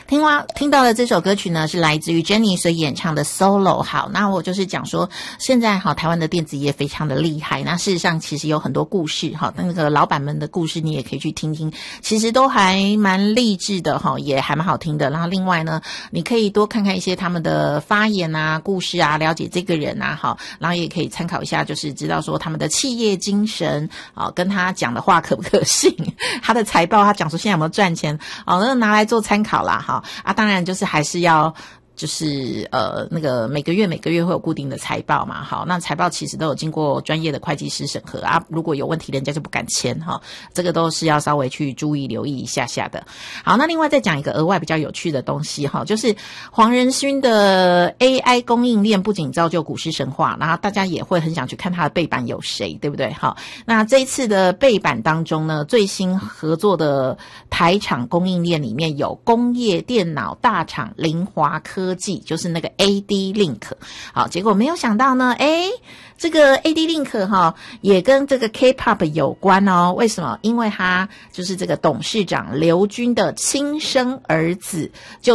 听到的这首歌曲呢，是来自于 Jenny 所演唱的 Solo。 好，那我就是讲说现在台湾的电子业非常的厉害，那事实上其实有很多故事那个老板们的故事你也可以去听听，其实都还蛮励志的也还蛮好听的。然后另外呢，你可以多看看一些他们的发言啊、故事啊，了解这个人啊然后也可以参考一下，就是知道说他们的企业精神跟他讲的话可不可信，他的财报他讲说现在有没有赚钱那拿来做参考啦当然就是还是要就是那个每个月会有固定的财报嘛，好，那财报其实都有经过专业的会计师审核如果有问题人家就不敢签这个都是要稍微去注意留意一下下的。好，那另外再讲一个额外比较有趣的东西就是黄仁勋的 AI 供应链不仅造就股市神话，然后大家也会很想去看他的背板有谁，对不对？好，那这一次的背板当中呢，最新合作的台厂供应链里面有工业电脑大厂凌华科技，就是那个 AD-Link。 好，结果没有想到呢这个 AD-Link 也跟这个 K-pop 有关哦。为什么？因为他就是这个董事长刘军的亲生儿子，就是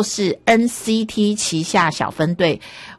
NCT 旗下小分队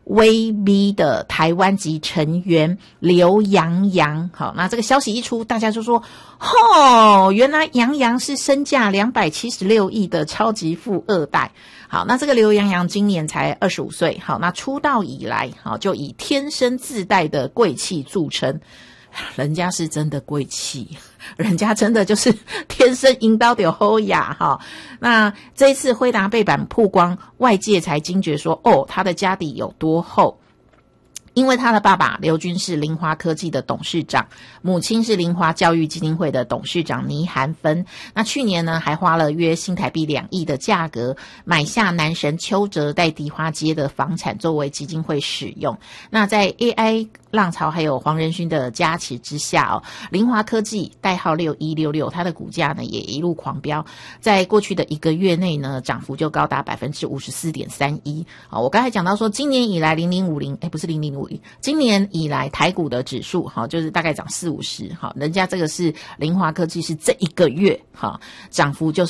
VB 的台湾籍成员刘洋洋。好，那这个消息一出，大家就说原来洋洋是身价276亿的超级富二代。好，那这个刘洋洋今年才25岁，好，那出道以来就以天生自带的贵气著称。人家是真的贵气，人家真的就是天生引导的好雅那这一次辉达背板曝光，外界才惊觉说他的家底有多厚。因为他的爸爸刘军是凌华科技的董事长，母亲是凌华教育基金会的董事长倪涵芬。那去年呢，还花了约新台币2亿的价格买下男神邱泽在迪化街的房产作为基金会使用。那在 AI 浪潮还有黄仁勋的加持之下凌华科技代号6166，它的股价呢也一路狂飙，在过去的1个月内呢，涨幅就高达 54.31%。我刚才讲到说今年以来0050不是0050，今年以来台股的指数就是大概涨40-50，人家这个是凌华科技是这1个月涨幅就是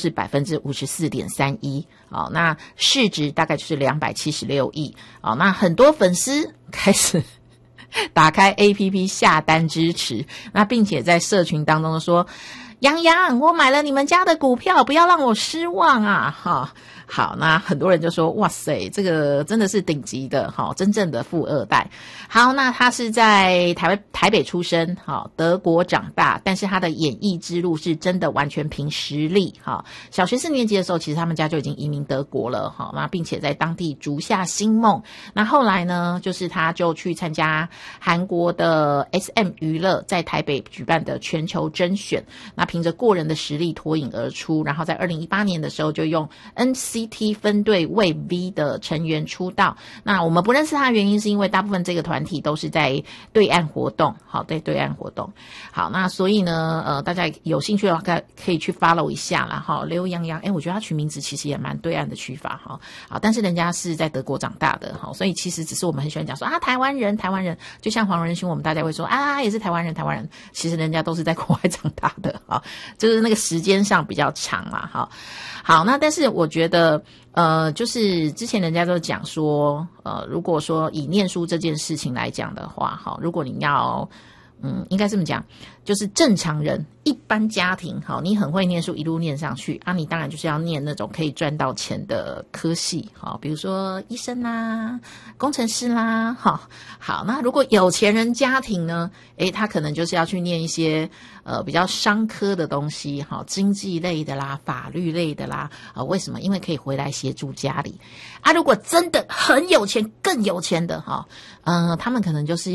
54.31%。那市值大概就是276亿。那很多粉丝开始打开 APP 下单支持，那并且在社群当中说，洋洋我买了你们家的股票，不要让我失望啊好，那很多人就说哇塞，这个真的是顶级的真正的富二代。好，那他是在台北出生德国长大，但是他的演艺之路是真的完全凭实力小学4年级的时候，其实他们家就已经移民德国了那并且在当地逐下星梦。那后来呢，就是他就去参加韩国的 SM 娱乐在台北举办的全球甄选，那凭着过人的实力脱颖而出，然后在2018年的时候就用 NCT 分队为 V 的成员出道。那我们不认识他的原因是因为大部分这个团体都是在对岸活动对岸活动。好，那所以呢大家有兴趣的话可以去 follow 一下啦刘洋洋我觉得他取名字其实也蛮对岸的取法好，但是人家是在德国长大的所以其实只是我们很喜欢讲说台湾人就像黄仁勋我们大家会说也是台湾人，其实人家都是在国外长大的就是那个时间上比较长啦好，那但是我觉得就是之前人家都讲说如果说以念书这件事情来讲的话如果你要应该这么讲，就是正常人一般家庭你很会念书一路念上去你当然就是要念那种可以赚到钱的科系比如说医生啦、工程师啦好，那如果有钱人家庭呢他可能就是要去念一些比较商科的东西经济类的啦、法律类的啦为什么？因为可以回来协助家里如果真的很有钱更有钱的他们可能就是